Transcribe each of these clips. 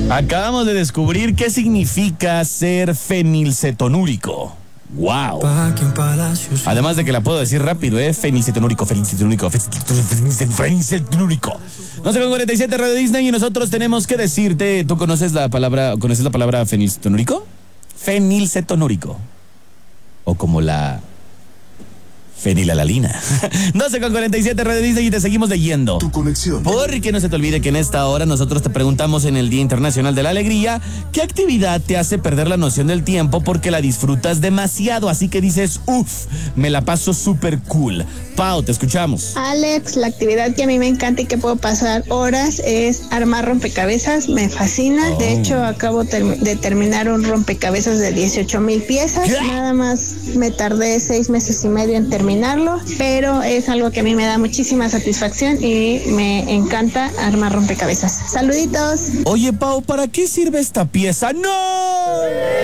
Acabamos de descubrir qué significa ser fenilcetonúrico. ¡Wow! Además de que la puedo decir rápido, fenilcetonúrico. 12:47 Radio Disney y nosotros tenemos que decirte, ¿tú conoces la palabra fenilcetonúrico? Fenilcetonúrico. O como la fenilalalina. 12:47 Radio Disney y te seguimos leyendo. Tu conexión. Porque no se te olvide que en esta hora nosotros te preguntamos en el Día Internacional de la Alegría, ¿qué actividad te hace perder la noción del tiempo porque la disfrutas demasiado? Así que dices, me la paso súper cool. Pau, te escuchamos. Alex, la actividad que a mí me encanta y que puedo pasar horas es armar rompecabezas. Me fascina. De hecho, acabo de terminar un rompecabezas de 18,000 piezas. ¿Qué? Nada más me tardé 6 meses y medio en terminarlo, pero es algo que a mí me da muchísima satisfacción y me encanta armar rompecabezas. Saluditos. Oye, Pau, ¿para qué sirve esta pieza? ¡No!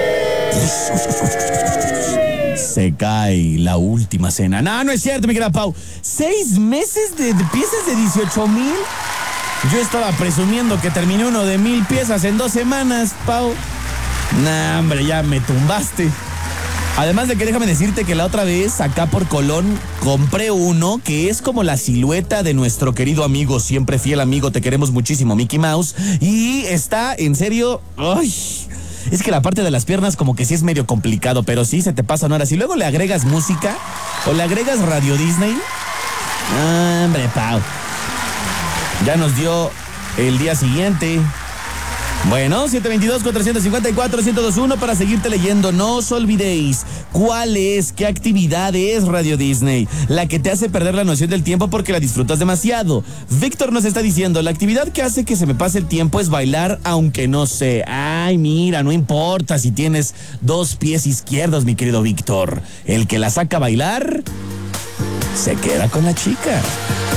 Se cae la última cena. No es cierto, mi querida Pau. 6 meses de piezas de 18,000. Yo estaba presumiendo que terminé uno de 1,000 piezas en 2 semanas, Pau. Nah, hombre, ya me tumbaste. Además de que déjame decirte que la otra vez acá por Colón compré uno que es como la silueta de nuestro querido amigo, siempre fiel amigo, te queremos muchísimo, Mickey Mouse. Y está, en serio, es que la parte de las piernas como que sí es medio complicado, pero sí se te pasan horas. Y luego le agregas música o le agregas Radio Disney. Hombre, Pau. Ya nos dio el día siguiente. Bueno, 722-454-1021 para seguirte leyendo. No os olvidéis qué actividad es Radio Disney, la que te hace perder la noción del tiempo porque la disfrutas demasiado. Víctor nos está diciendo, la actividad que hace que se me pase el tiempo es bailar, aunque no sé. Ay, mira, no importa si tienes 2 pies izquierdos, mi querido Víctor. El que la saca a bailar se queda con la chica.